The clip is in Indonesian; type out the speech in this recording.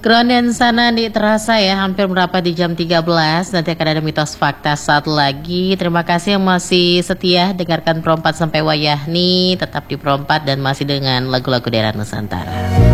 Gronden sana nih terasa ya hampir merapat di jam 13. Nanti akan ada mitos fakta saat lagi. Terima kasih yang masih setia dengarkan Perompat sampai wayah nih. Tetap di Perompat dan masih dengan lagu-lagu daerah Nusantara.